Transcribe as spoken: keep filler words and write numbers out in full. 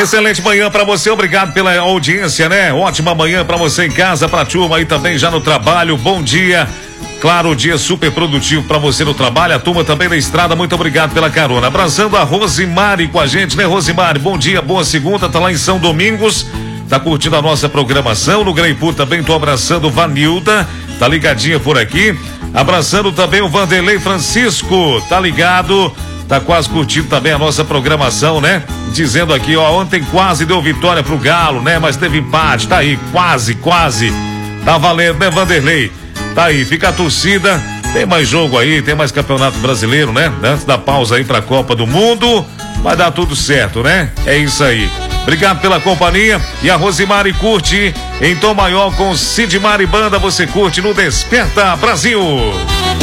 Excelente manhã pra você, obrigado pela audiência, né? Ótima manhã pra você em casa, pra turma aí também já no trabalho, bom dia. Claro, o dia super produtivo pra você no trabalho, a turma também na estrada, muito obrigado pela carona. Abraçando a Rosimari com a gente, né, Rosimari? Bom dia, boa segunda, tá lá em São Domingos, tá curtindo a nossa programação. No Greipu também tô abraçando Vanilda, tá ligadinha por aqui. Abraçando também o Vanderlei Francisco, tá ligado? Tá quase curtindo também a nossa programação, né? Dizendo aqui, ó, ontem quase deu vitória pro Galo, né? Mas teve empate, tá aí, quase, quase. Tá valendo, né, Vanderlei? Tá aí, fica a torcida. Tem mais jogo aí, tem mais campeonato brasileiro, né? Antes da pausa aí pra Copa do Mundo. Vai dar tudo certo, né? É isso aí. Obrigado pela companhia. E a Rosimari curte em Tom Maior com Sidmar e Banda. Você curte no Desperta Brasil.